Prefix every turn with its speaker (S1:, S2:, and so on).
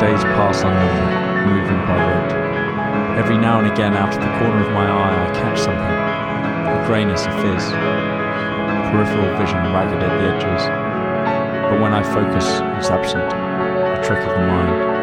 S1: Days pass unnumbered, moving by rote. Every now and again, out of the corner of my eye, I catch something. A greyness, a fizz. Peripheral vision ragged at the edges. But when I focus, it's absent. A trick of the mind.